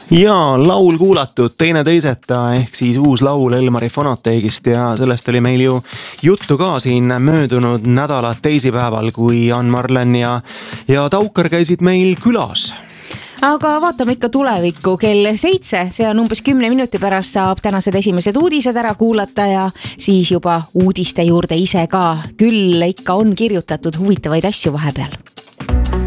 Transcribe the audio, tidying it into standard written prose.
Ja laul kuulatud, teine teiseta ehk siis uus laul Elmari Fonoteegist ja sellest oli meil ju juttu ka siin möödunud nädala teisipäeval, kui Ann-Marlen ja Taukar käisid meil külas. Aga vaatame ikka tulevikku, kell 7, see on umbes 10 minuti pärast saab tänased esimesed uudised ära kuulata ja siis juba uudiste juurde ise ka. Küll ikka on kirjutatud huvitavaid asju vahepeal.